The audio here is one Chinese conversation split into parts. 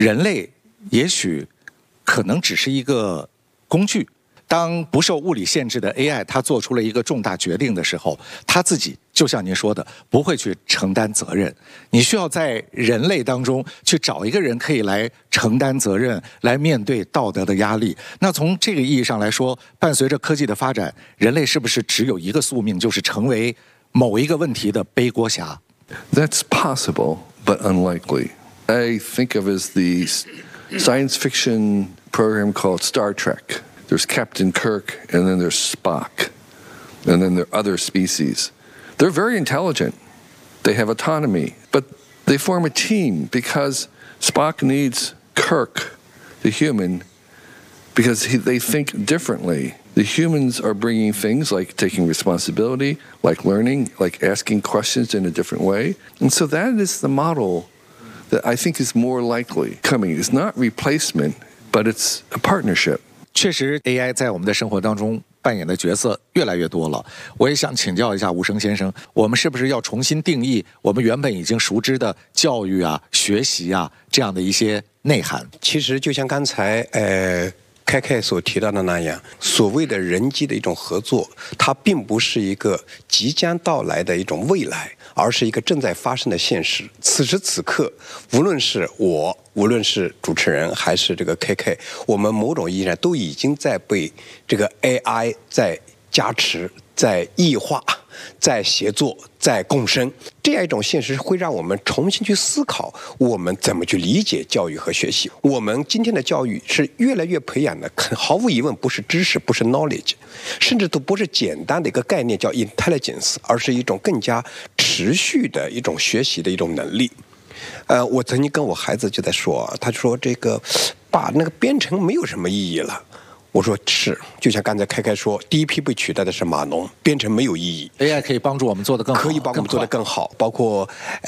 人类也许可能只是一个工具。当不受物理限制的 AI 它做出了一个重大决定的时候，它自己就像您说的，不会去承担责任。你需要在人类当中去找一个人可以来承担责任，来面对道德的压力。那从这个意义上来说，伴随着科技的发展，人类是不是只有一个宿命，就是成为某一个问题的背锅侠？ That's possible, but unlikely. I think of as the science fiction program called Star Trek.There's Captain Kirk, and then there's Spock, and then there are other species. They're very intelligent. They have autonomy, but they form a team because Spock needs Kirk, the human, because they think differently. The humans are bringing things like taking responsibility, like learning, like asking questions in a different way. And so that is the model that I think is more likely coming. It's not replacement, but it's a partnership. 确实 AI 在我们的生活当中扮演的角色越来越多了。我也想请教一下吴声先生，我们是不是要重新定义我们原本已经熟知的教育啊、学习啊这样的一些内涵？ 其实就像刚才凯所提到的那样，所谓的人机的一种合作，它并不是一个即将到来的一种未来，而是一个正在发生的现实。此时此刻，无论是我，无论是主持人还是这个 KK， 我们某种意义上都已经在被这个 AI 在加持、在异化、在协作、在共生，这样一种现实会让我们重新去思考我们怎么去理解教育和学习。我们今天的教育是越来越培养的，毫无疑问不是知识，不是 knowledge， 甚至都不是简单的一个概念叫 intelligence， 而是一种更加持续的一种学习的一种能力。我曾经跟我孩子就在说，他说这个爸，那个编程没有什么意义了。我说是，就像刚才开说，第一批被取代的是码农，编程没有意义。 AI 可以帮助我们做得更好， 可以帮我们做得更好。包括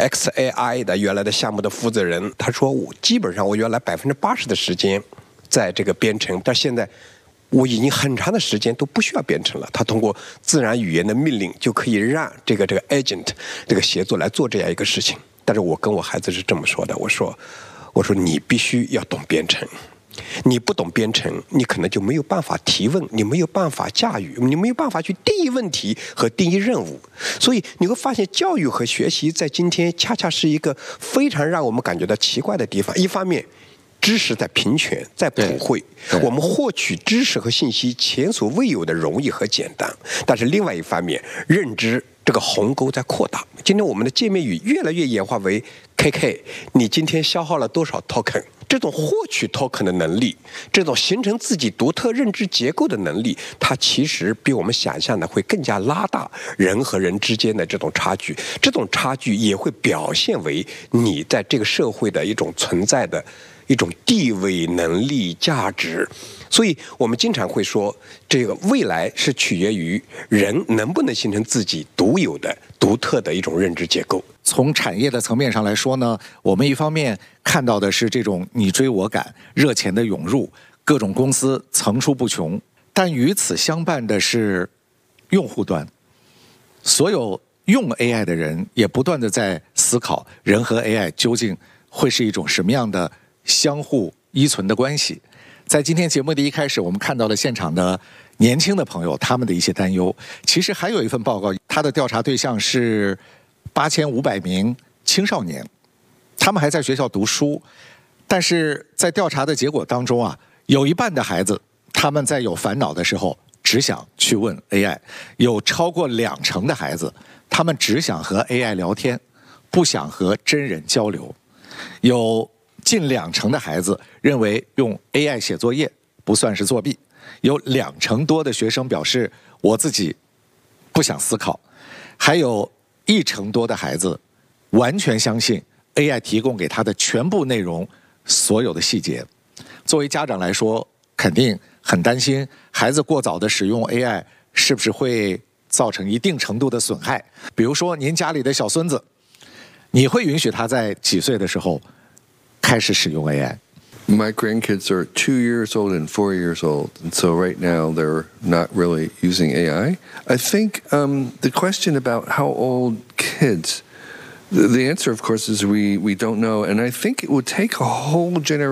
XAI 的原来的项目的负责人，他说基本上我原来80%的时间在这个编程，但现在我已经很长的时间都不需要编程了。他通过自然语言的命令就可以让这个 agent 这个协作来做这样一个事情。但是我跟我孩子是这么说的，我说你必须要懂编程。你不懂编程，你可能就没有办法提问，你没有办法驾驭，你没有办法去定义问题和定义任务。所以你会发现，教育和学习在今天恰恰是一个非常让我们感觉到奇怪的地方。一方面，知识在平权，在普惠，我们获取知识和信息前所未有的容易和简单。但是另外一方面，认知这个鸿沟在扩大。今天我们的界面语越来越演化为 KK， 你今天消耗了多少 token？这种获取 token 的能力，这种形成自己独特认知结构的能力，它其实比我们想象的会更加拉大人和人之间的这种差距。这种差距也会表现为你在这个社会的一种存在的一种地位、能力、价值。所以我们经常会说，这个未来是取决于人能不能形成自己独有的、独特的一种认知结构。 从产业的层面上来说呢，我们一方面看到的是这种你追我赶、热钱的涌入，各种公司层出不穷，但与此相伴的是用户端，所有用 AI 的人也不断的在思考，人和 AI 究竟会是一种什么样的相互依存的关系。在今天节目的一开始，我们看到了现场的年轻的朋友他们的一些担忧。其实还有一份报告，它的调查对象是8500名青少年，他们还在学校读书，但是在调查的结果当中啊，有一半的孩子他们在有烦恼的时候只想去问 AI， 有超过20%的孩子他们只想和 AI 聊天，不想和真人交流，有近20%的孩子认为用 AI 写作业不算是作弊，有20%多的学生表示我自己不想思考，还有1%多的孩子完全相信 AI 提供给他的全部内容，所有的细节。作为家长来说，肯定很担心孩子过早的使用 AI 是不是会造成一定程度的损害。比如说您家里的小孙子，你会允许他在几岁的时候开始使用 AI? My grandkids are 2 years old and 4 years old, and so right now they're not really using AI. I think the question about how old kids The answer, of course, is we don't know. And I think it would take a whole generation